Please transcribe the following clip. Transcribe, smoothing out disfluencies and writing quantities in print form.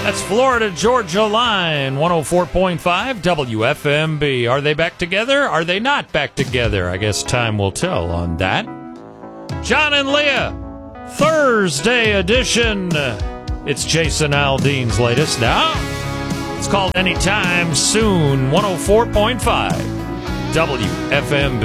That's Florida Georgia Line, 104.5 WFMB. Are they back together? Are they not back together? I guess time will tell on that. John and Leah, Thursday edition. It's Jason Aldean's latest now. It's called Anytime Soon, 104.5 WFMB.